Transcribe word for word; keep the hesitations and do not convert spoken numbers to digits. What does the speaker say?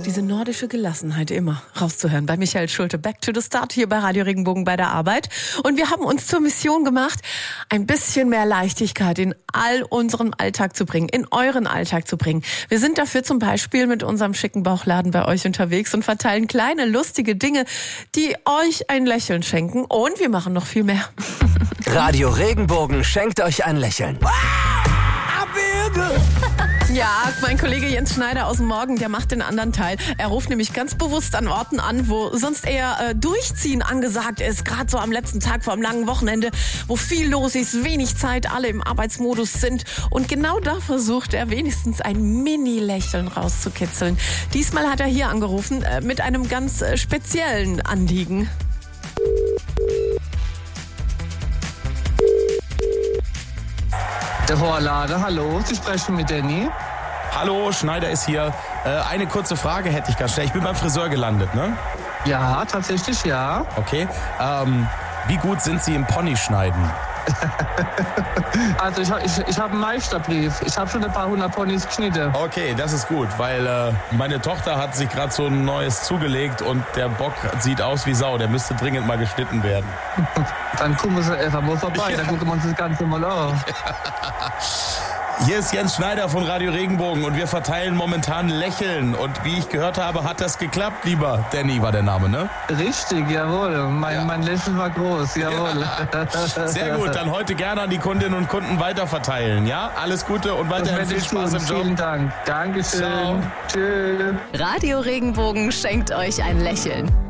Diese nordische Gelassenheit immer rauszuhören bei Michael Schulte. Back to the Start hier bei Radio Regenbogen bei der Arbeit. Und wir haben uns zur Mission gemacht, ein bisschen mehr Leichtigkeit in all unseren Alltag zu bringen, in euren Alltag zu bringen. Wir sind dafür zum Beispiel mit unserem schicken Bauchladen bei euch unterwegs und verteilen kleine, lustige Dinge, die euch ein Lächeln schenken. Und wir machen noch viel mehr. Radio Regenbogen schenkt euch ein Lächeln. Ja, mein Kollege Jens Schneider aus dem Morgen, der macht den anderen Teil. Er ruft nämlich ganz bewusst an Orten an, wo sonst eher äh, Durchziehen angesagt ist. Gerade so am letzten Tag vor dem langen Wochenende, wo viel los ist, wenig Zeit, alle im Arbeitsmodus sind. Und genau da versucht er wenigstens ein Mini-Lächeln rauszukitzeln. Diesmal hat er hier angerufen äh, mit einem ganz äh, speziellen Anliegen. Der Horlader, hallo, Sie sprechen mit Danny. Hallo, Schneider ist hier. Äh, eine kurze Frage hätte ich ganz schnell. Ich bin beim Friseur gelandet, ne? Ja, tatsächlich ja. Okay. Ähm, wie gut sind Sie im Ponyschneiden? Also ich, ich, ich habe einen Meisterbrief. Ich habe schon ein paar hundert Ponys geschnitten. Okay, das ist gut, weil äh, meine Tochter hat sich gerade so ein neues zugelegt und der Bock sieht aus wie Sau. Der müsste dringend mal geschnitten werden. Dann gucken Sie einfach mal vorbei, ja. Dann gucken wir uns das Ganze mal an. Hier ist Jens Schneider von Radio Regenbogen und wir verteilen momentan Lächeln. Und wie ich gehört habe, hat das geklappt, lieber Danny war der Name, ne? Richtig, jawohl. Mein, ja. mein Lächeln war groß, jawohl. Ja. Sehr gut, dann heute gerne an die Kundinnen und Kunden weiterverteilen, ja? Alles Gute und weiterhin viel Spaß im Job. Vielen Dank. Dankeschön. Ciao. Tschüss. Radio Regenbogen schenkt euch ein Lächeln.